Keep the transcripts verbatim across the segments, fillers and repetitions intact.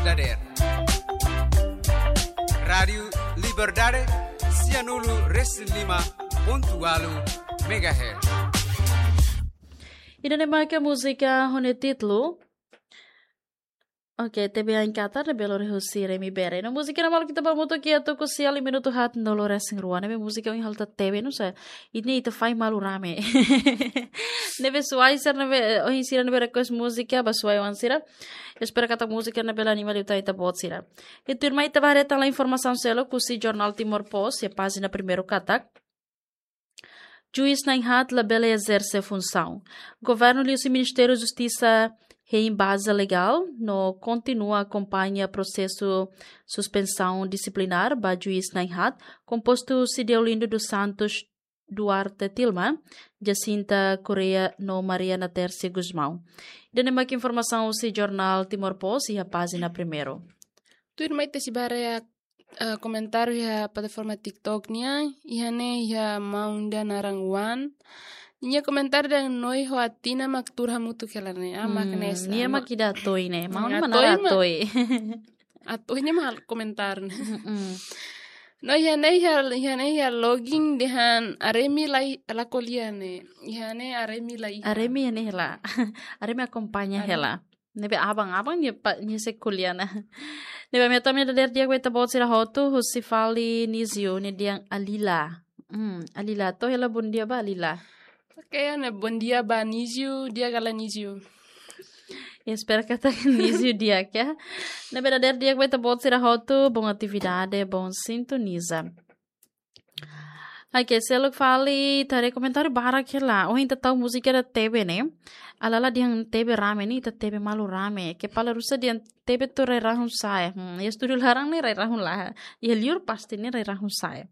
dader. Radio Liberdade Sianulu Reslima Pontualu Megahertz. Ida nemaka música hone título. Ok, tebe a encatar de belo rehusire mi bere. No música na mal kita bamuto que to ko si ali minuto hat no lo resing ruan. Nebe música in halta tebe no sa. Idne ita fai malu rame. Nebe suai ser nebe o insira nebe request música ba suai wan sira. Espero que a música na bela animal ita ita bot sira. E turma ita vareta la informação selo ku si Jornal Timor Post, e página primeiro katak. Juiz na hat la bela exerce função. Governo e o Ministério da Justiça reembasa legal, no continua acompanha processo suspensão disciplinar ba juiz na hat, composto Cideolindo dos Santos Duarte Tilma, Jacinta Correia no Mariana Terce Guzmão. Denemak informação si Jornal Timor Post e a página primeiro. Tu irmã te sibare Uh, komentar ya plataforma TikTok nya ihane ya maunda narangwan nya komentar dan noi hoatina maktur hamutu kelane ah maknes nya makida toy ne mau mana toy atuhnya mal komentar no ihane ya ihane ya login dehan aremi lai la koliane ihane aremi lai aremi ne hela aremi acompaña hela nebe abang-abang nya pa nya se kuliana. Nebe minha também da dia que bot sira hotu husi fali nizio ne diang alila. Hmm, alila to hela bun dia ba alila. Kaya ne bun dia ba nizio dia gala nizio. Espero que tá nizio dia que. Nebe da dia que bot sira hotu bom atividade, bom sintoniza. Oke, saya luk fali tadi komentar barak hela. Oh, inte tahu musik ada T V ne. Alala diang T V rame ni, ta T V malu rame. Kepala rusa diang T V tu rai rahun saya. Hmm, ya studio larang ni rai rahun lah. Ya liur pasti ni rai rahun saya.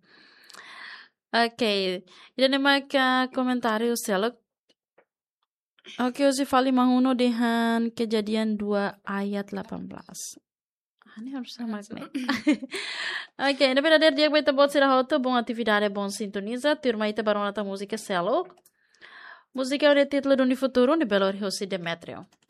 Oke, ini nama ke komentar saya luk. Oke, usi fali mahuno dengan kejadian dua ayat delapan belas. Ini harus sama nih. Oke, ini beda dari dia kita buat sirah auto, bom atividade, bom sintoniza, turma ita barona ta música selo. Música é o título do futuro de Belo Horizonte Demetrio.